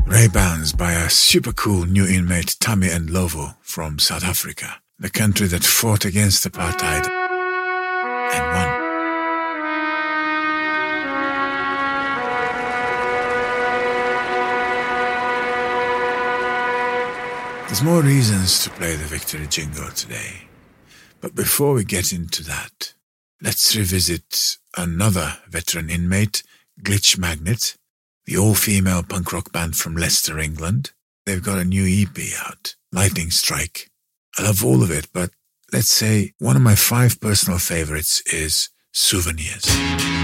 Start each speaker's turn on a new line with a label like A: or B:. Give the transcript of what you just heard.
A: Ray-Bans by a super cool new inmate Tammy and Lovo from South Africa, the country that fought against apartheid and won. There's more reasons to play the victory jingle today, but before we get into that, let's revisit another veteran inmate, Glitch Magnet, the all-female punk rock band from Leicester, England. They've got a new EP out, Lightning Strike. I love all of it, but let's say one of my 5 personal favorites is Souvenirs.